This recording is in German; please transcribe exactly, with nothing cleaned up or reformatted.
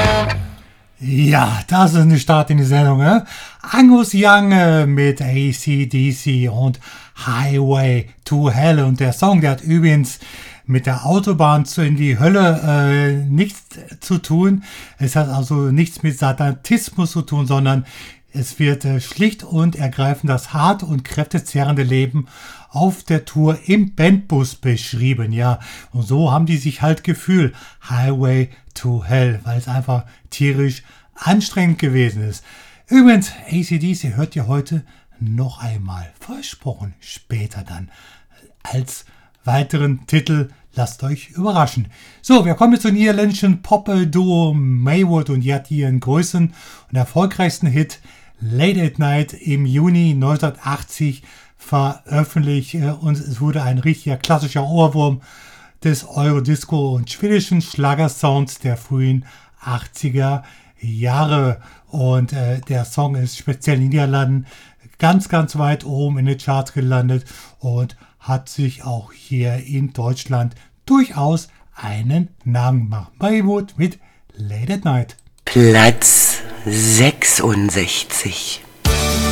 Ja, das ist eine Start in die Sendung, ne? Angus Young äh, mit A C D C und Highway to Hell. Und der Song, der hat übrigens mit der Autobahn zu in die Hölle äh, nichts zu tun. Es hat also nichts mit Satanismus zu tun, sondern es wird äh, schlicht und ergreifend das harte und kräftezehrende Leben auf der Tour im Bandbus beschrieben, ja. Und so haben die sich halt gefühlt. Highway to Hell, weil es einfach tierisch anstrengend gewesen ist. Übrigens, A C D C hört ihr heute noch einmal. Versprochen, später dann. Als weiteren Titel, lasst euch überraschen. So, wir kommen zum niederländischen Pop-Duo Maywood und die hat ihren größten und erfolgreichsten Hit Late at Night im Juni neunzehnhundertachtzig veröffentlicht und es wurde ein richtiger klassischer Ohrwurm des Eurodisco und schwedischen Schlagersounds der frühen achtziger Jahre. Und äh, der Song ist speziell in den Niederlanden ganz, ganz weit oben in den Charts gelandet und hat sich auch hier in Deutschland durchaus einen Namen gemacht. Maywood mit Late at Night. Platz sechsundsechzig.